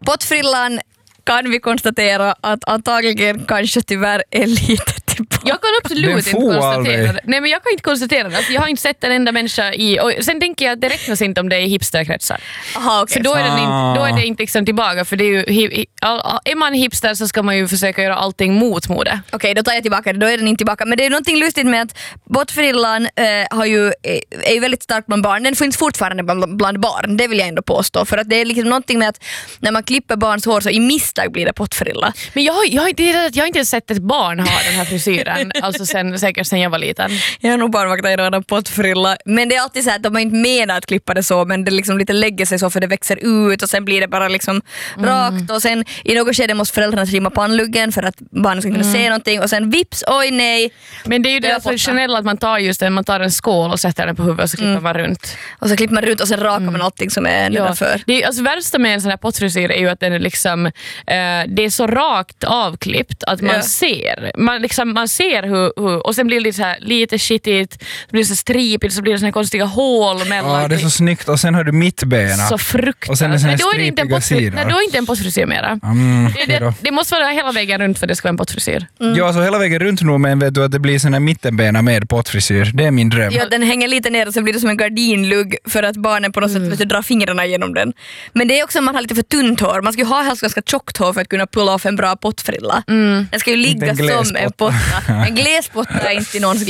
Pottfrillan kan vi konstatera att antagligen kanske tyvärr är lite tillbaka. Jag kan absolut inte konstatera det. Nej, men jag kan inte konstatera det. Alltså, jag har inte sett en enda människa i... Och sen tänker jag att det räknas inte om det är hipsterkretsar. Aha, okay. Så då är det inte liksom tillbaka. För det är ju, är man hipster så ska man ju försöka göra allting mot mode. Okej, då tar jag tillbaka det. Då är den inte tillbaka. Men det är någonting lustigt med att Pottfrillan är ju väldigt stark bland barn. Den finns fortfarande bland barn. Det vill jag ändå påstå. För att det är liksom någonting med att när man klipper barns hår så i misstag blir det pottfrilla. Men jag har inte sett ett barn ha den här frisyren. Alltså säkert sen jag var liten. Jag har nog bara vaknat i en pottfrilla. Men det är alltid så att de har inte menat att klippa det så, men det liksom lite lägger sig så för det växer ut och sen blir det bara liksom rakt och sen i något skede måste föräldrarna trimma pannluggen för att barnen ska kunna se någonting och sen vips, oj nej. Men det är ju det traditionella att man tar en skål och sätter den på huvudet och så klipper man runt. Och så klipper man runt och sen rakar man allting som är nedanför. Det är, alltså värsta med en sån här pottfrisyr är ju att den är liksom det är så rakt avklippt att man ser hur och sen blir det lite så här lite shitigt, det blir så stripigt, så blir det såna konstiga hål mellan. Ja, det är så snyggt och sen har du mittbena. Så fruktansvärt. Och sen är det stripiga sidor. Nej, då är inte en pottfrisyr mera. Det måste vara hela vägen runt för att det ska vara en pottfrisyr. Ja, så hela vägen runt nu, men vet du att det blir sån här mittenbena med pottfrisyr. Det är min dröm. Ja, den hänger lite ner och så blir det som en gardinlugg för att barnen på något sätt drar fingrarna genom den. Men det är också om man har lite för tunt hår. Man ska ju ha helst ganska tjockt hår för att kunna pulla off en bra pottfrilla. Den ska ju ligga som en potta. En gläspotta är inte någons